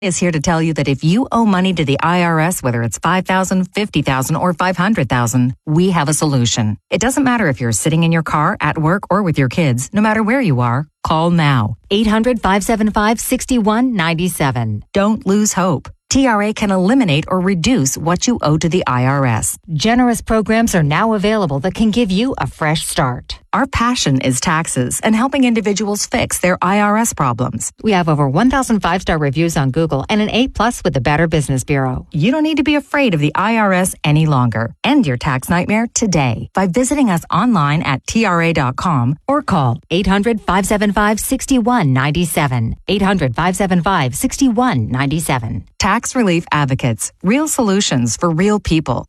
is here to tell you that if you owe money to the IRS, whether it's $5,000, $50,000, or $500,000, we have a solution. It doesn't matter if you're sitting in your car, at work, or with your kids. No matter where you are, call now. 800-575-6197. Don't lose hope. TRA can eliminate or reduce what you owe to the IRS. Generous programs are now available that can give you a fresh start. Our passion is taxes and helping individuals fix their IRS problems. We have over 1,000 5-star reviews on Google and an A+ with the Better Business Bureau. You don't need to be afraid of the IRS any longer. End your tax nightmare today by visiting us online at TRA.com or call 800-575-6197. 800-575-6197. Tax Relief Advocates. Real solutions for real people.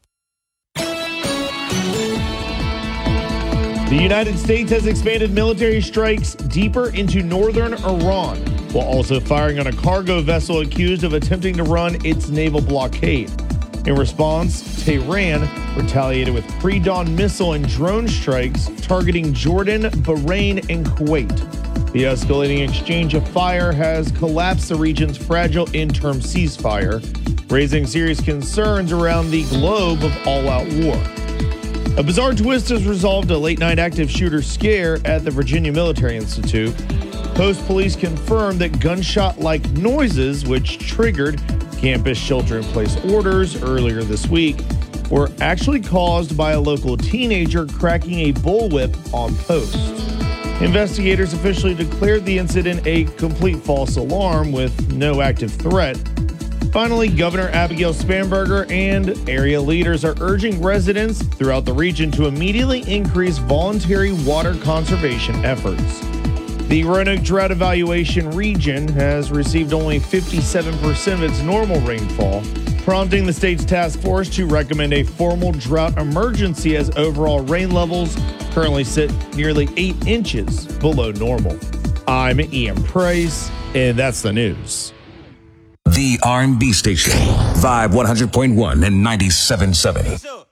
The United States has expanded military strikes deeper into northern Iran, while also firing on a cargo vessel accused of attempting to run its naval blockade. In response, Tehran retaliated with pre-dawn missile and drone strikes targeting Jordan, Bahrain, and Kuwait. The escalating exchange of fire has collapsed the region's fragile interim ceasefire, raising serious concerns around the globe of all-out war. A bizarre twist has resolved a late-night active shooter scare at the Virginia Military Institute. Post police confirmed that gunshot-like noises, which triggered campus shelter-in-place orders earlier this week, were actually caused by a local teenager cracking a bullwhip on post. Investigators officially declared the incident a complete false alarm with no active threat. Finally, Governor Abigail Spanberger and area leaders are urging residents throughout the region to immediately increase voluntary water conservation efforts. The Roanoke Drought Evaluation Region has received only 57% of its normal rainfall, prompting the state's task force to recommend a formal drought emergency as overall rain levels currently sit nearly 8 inches below normal. I'm Ian Price, and that's the news. The R&B station, Vibe 100.1 and 97.7.